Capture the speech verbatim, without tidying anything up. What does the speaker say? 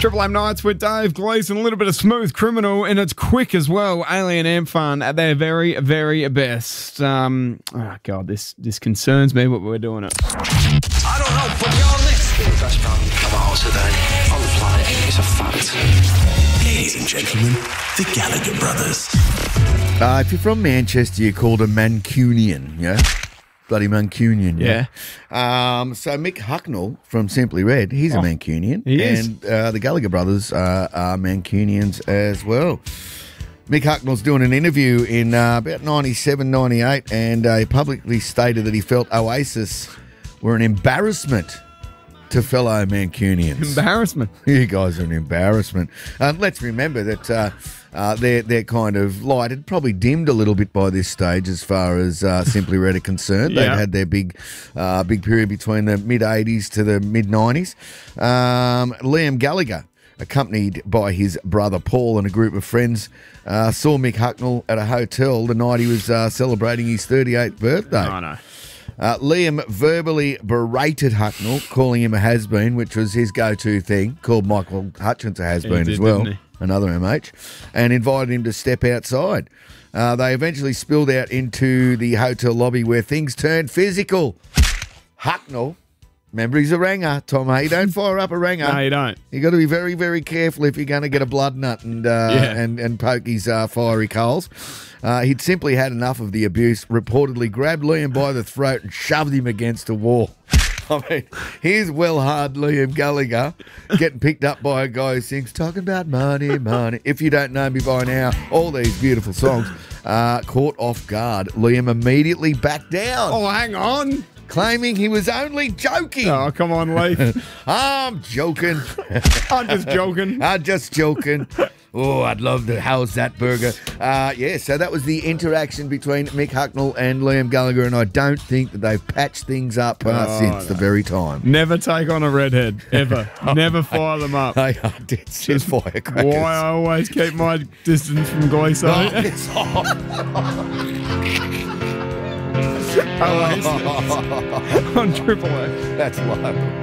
Triple M Nights with Dave Gleeson, a little bit of Smooth Criminal, and it's quick as well. Alien Amp Fun at their very, very best. Um, oh, God, this this concerns me, but we're doing it. I don't know, but you're next. The best band of all today on the planet is a fact. Ladies and gentlemen, the Gallagher Brothers. Uh, if you're from Manchester, you're called a Mancunian, yeah? Bloody Mancunian, yeah. yeah. Um, so Mick Hucknall from Simply Red, he's oh, a Mancunian. He is. And uh, the Gallagher brothers uh, are Mancunians as well. Mick Hucknall's doing an interview in uh, about ninety-seven, ninety-eight, and uh, he publicly stated that he felt Oasis were an embarrassment to fellow Mancunians. Embarrassment. You guys are an embarrassment. Um, let's remember that uh, uh, their their kind of light had probably dimmed a little bit by this stage as far as uh, Simply Red are concerned. Yeah. They'd had their big uh, big period between the mid-eighties to the mid-nineties. Um, Liam Gallagher, accompanied by his brother Paul and a group of friends, uh, saw Mick Hucknall at a hotel the night he was uh, celebrating his thirty-eighth birthday. Oh, no. Uh, Liam verbally berated Hucknall, calling him a has-been, which was his go-to thing, called Michael Hutchence a has-been He as did, well, didn't he? another M H, and invited him to step outside. Uh, they eventually spilled out into the hotel lobby where things turned physical. Hucknall, remember he's a ranger, Tom, hey, don't fire up a ranger. No, you don't. You got to be very, very careful if you're going to get a blood nut and uh, Yeah. and and poke his uh, fiery coals. Uh, he'd simply had enough of the abuse. Reportedly, grabbed Liam by the throat and shoved him against a wall. I mean, here's well hard Liam Gallagher getting picked up by a guy who sings talking about money, money. If you don't know me by now, all these beautiful songs. Uh, caught off guard, Liam immediately backed down, Oh, hang on. claiming he was only joking. Oh, come on, Leif. I'm joking. I'm just joking. I'm just joking. Oh, I'd love to. How's that burger? Uh, yeah, so that was the interaction between Mick Hucknall and Liam Gallagher, and I don't think that they've patched things up uh, Oh, since no. the very time. Never take on a redhead, ever. Never fire them up. Hey, I did just firecrackers. Why I always keep my distance from Gleeson. Oh, it's off. Oasis on Triple M. That's love.